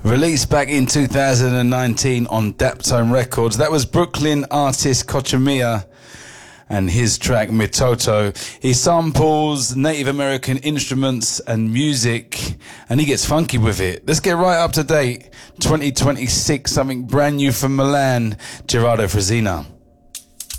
Released back in 2019 on Daptone Records. That was Brooklyn artist Kochemia and his track Mitoto. He samples Native American instruments and music, and he gets funky with it. Let's get right up to date. 2026, something brand new from Milan, Gerardo Frisina.